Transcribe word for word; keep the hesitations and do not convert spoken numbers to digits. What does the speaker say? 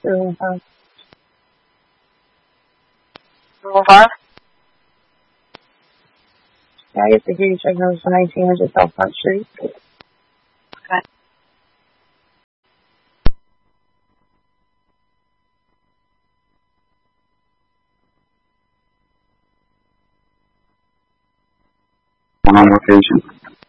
Room five. Room five? Yeah, I get the security check notice for nineteen hundred South Front Street. Okay. On location.